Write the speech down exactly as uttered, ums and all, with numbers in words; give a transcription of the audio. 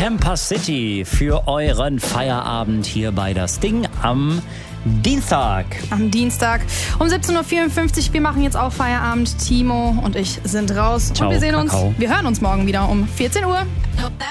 Camper City für euren Feierabend hier bei Das Ding am Dienstag. Am Dienstag um siebzehn Uhr vierundfünfzig. Wir machen jetzt auch Feierabend. Timo und ich sind raus. Ciao, und wir sehen Kakao. uns, wir hören uns morgen wieder um vierzehn Uhr.